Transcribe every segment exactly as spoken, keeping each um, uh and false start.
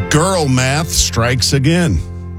Girl math strikes again.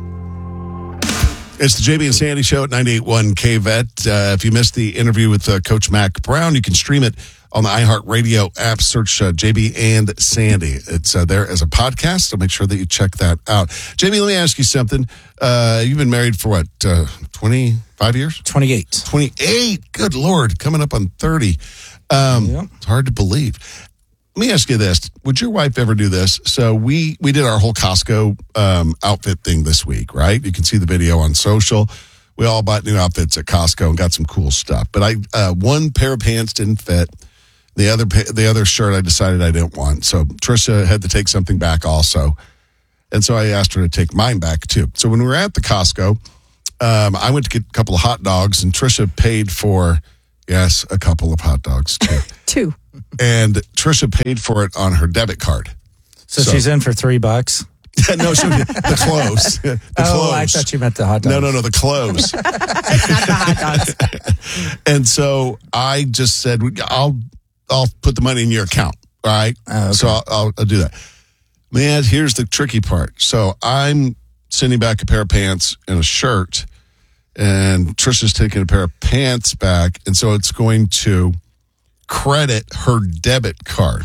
It's the J B and Sandy Show at ninety-eight point one K V E T. Uh, if you missed the interview with uh, Coach Mac Brown, you can stream it on the iHeartRadio app. Search uh, J B and Sandy. It's uh, there as a podcast, so make sure that you check that out. J B, let me ask you something. Uh, you've been married for what, uh, twenty-five years? twenty-eight. twenty-eight. Good Lord, coming up on thirty. Um, Yep. It's hard to believe. Let me ask you this. Would your wife ever do this? So we, we did our whole Costco um, outfit thing this week, right? You can see the video on social. We all bought new outfits at Costco and got some cool stuff. But I uh, one pair of pants didn't fit. The other the other shirt I decided I didn't want. So Trisha had to take something back also. And so I asked her to take mine back too. So when we were at the Costco, um, I went to get a couple of hot dogs and Trisha paid for, yes, a couple of hot dogs too. Two. And Trisha paid for it on her debit card. So, So- she's in for three bucks. no, she, the clothes. The oh, clothes. I thought you meant the hot dogs. No, no, no, the clothes. It's not the hot dogs. And so I just said, I'll I'll put the money in your account, all right? Oh, okay. So I'll, I'll, I'll do that. Man, here's the tricky part. So I'm sending back a pair of pants and a shirt, and Trisha's taking a pair of pants back, and so it's going to credit her debit card.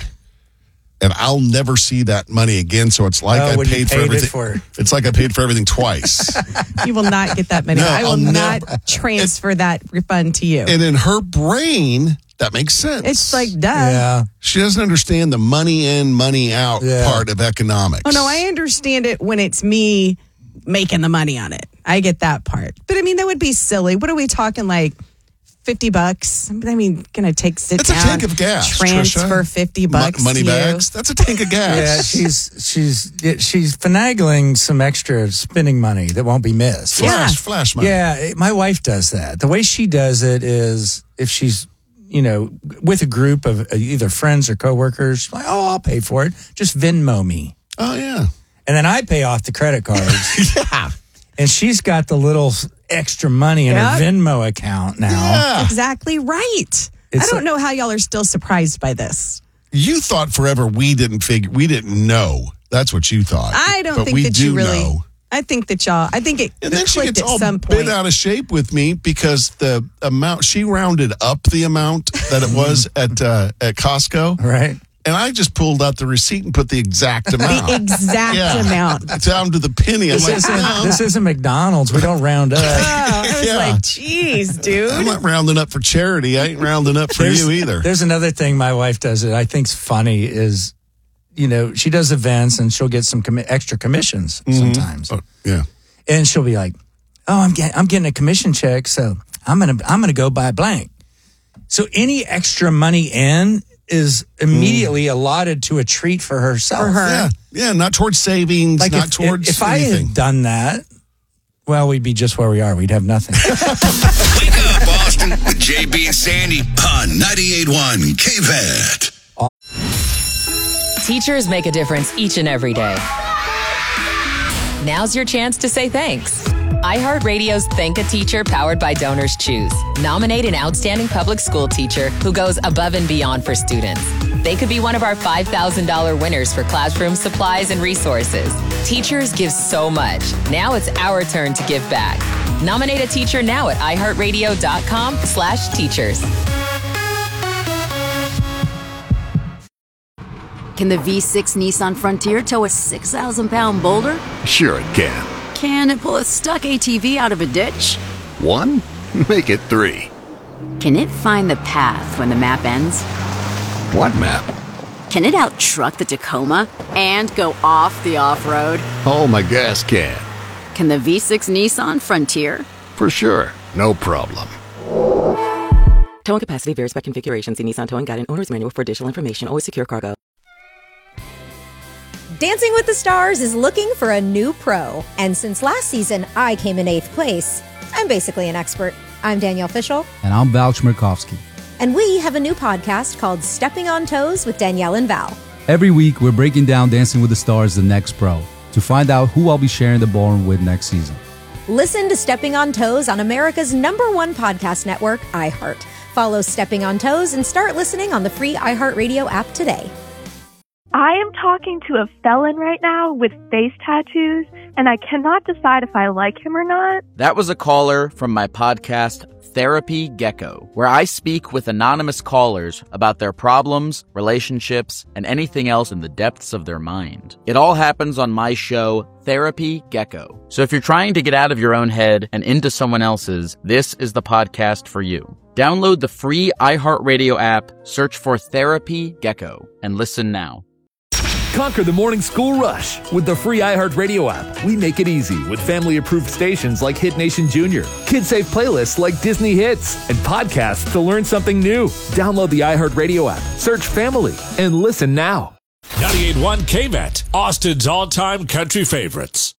And I'll never see that money again. So it's like Oh, I when you paid, for paid it everything. for- It's like I paid for everything twice. You will not get that money. No, I will I'll not never- transfer that refund to you. And in her brain, that makes sense. It's like, duh. Yeah. She doesn't understand the money in, money out Yeah. part of economics. Oh, no, I understand it when it's me making the money on it. I get that part. But I mean, that would be silly. What are we talking, like fifty bucks? I mean, gonna take sit That's a down, tank of gas, transfer Trisha. fifty bucks Mo- money to you. bags. That's a tank of gas. Yeah, she's she's she's finagling some extra spending money that won't be missed. Flash, Yeah. flash money. Yeah, it- my wife does that. The way she does it is if she's, you know, with a group of either friends or coworkers, like, oh, I'll pay for it. Just Venmo me. Oh, yeah. And then I pay off the credit cards. Yeah. And she's got the little extra money in her Yep. Venmo account now. Yeah. Exactly right. I It's don't a- know how y'all are still surprised by this. You thought forever we didn't figure, we didn't know. That's what you thought. I don't but think we that do you really. know. I think that y'all. I think it And then she clicked gets at all some bent point. out of shape with me because the amount, she rounded up the amount that it was at uh, at Costco. Right? And I just pulled out the receipt and put the exact amount. The exact Yeah. amount. Down to the penny. I'm This, like, isn't, no. this isn't McDonald's. We don't round up. Oh, I was Yeah. like, geez, dude. I'm not rounding up for charity. I ain't rounding up for There's- you either. There's another thing my wife does that I think's funny is, you know, she does events and she'll get some commi- extra commissions sometimes, Oh, yeah. and she'll be like, "Oh, I'm getting I'm getting a commission check, so I'm gonna I'm gonna go buy blank." So any extra money in is immediately allotted to a treat for herself. For her. Yeah. Yeah. Not towards savings, Like not if, towards if, if I anything. had done that, well, we'd be just where we are. We'd have nothing. Wake up, Boston, with J B and Sandy on ninety-eight point one K V E T. Teachers make a difference each and every day. Now's your chance to say thanks. iHeartRadio's Thank a Teacher powered by Donors Choose. Nominate an outstanding public school teacher who goes above and beyond for students. They could be one of our five thousand dollars winners for classroom supplies and resources. Teachers give so much. Now it's our turn to give back. Nominate a teacher now at iHeartRadio.com slash teachers. Can the V six Nissan Frontier tow a six thousand pound boulder? Sure it can. Can it pull a stuck A T V out of a ditch? One? Make it three. Can it find the path when the map ends? What map? Can it out-truck the Tacoma and go off the off-road? Oh, my gas can. Can the V six Nissan Frontier? For sure. No problem. Towing capacity varies by configuration. See Nissan Towing Guide and Owner's Manual for additional information. Always secure cargo. Dancing with the Stars is looking for a new pro. And since last season, I came in eighth place. I'm basically an expert. I'm Danielle Fishel. And I'm Val Chmerkovsky. And we have a new podcast called Stepping on Toes with Danielle and Val. Every week, we're breaking down Dancing with the Stars, the next pro, to find out who I'll be sharing the ballroom with next season. Listen to Stepping on Toes on America's number one podcast network, iHeart. Follow Stepping on Toes and start listening on the free iHeartRadio app today. I am talking to a felon right now with face tattoos, and I cannot decide if I like him or not. That was a caller from my podcast, Therapy Gecko, where I speak with anonymous callers about their problems, relationships, and anything else in the depths of their mind. It all happens on my show, Therapy Gecko. So if you're trying to get out of your own head and into someone else's, this is the podcast for you. Download the free iHeartRadio app, search for Therapy Gecko, and listen now. Conquer the morning school rush with the free iHeartRadio app. We make it easy with family-approved stations like Hit Nation Junior, kid-safe playlists like Disney Hits, and podcasts to learn something new. Download the iHeartRadio app, search Family, and listen now. ninety-eight point one K V E T, Austin's all-time country favorites.